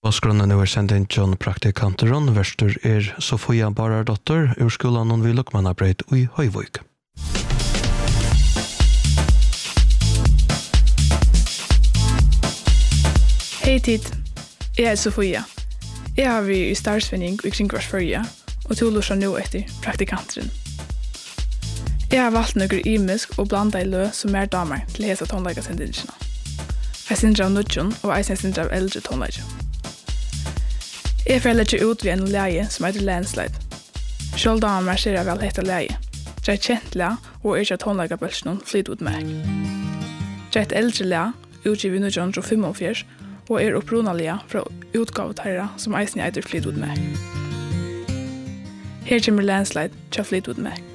Basgrunnen er sendt inn John Praktikanteron, verster Sofia Barardottir, ur skolan hon vid Lokmannabreit i Høyvøyk. Hej tid, jeg er Sofia. Jeg har vi i startsvinning i Kringvarsførja, og til lurer nå etter praktikanteren. Jeg har valgt noen imisk og blanda i lø som damer til hese tonleikasendingene. Jeg synder av nødjon, og jeg synder av eldre tonleik. Jeg får ikke ut ved en leie som heter Landslide. Selv damer ser jeg vel hette leie. Det er kjent le, og ikke tonleikabølsene flyt ut meg. Det er et eldre le, utgivet i 1945, og opprunalige fra utgavetarra som eisen heter flyt ut meg. Her kommer Landslide til flyt ut meg.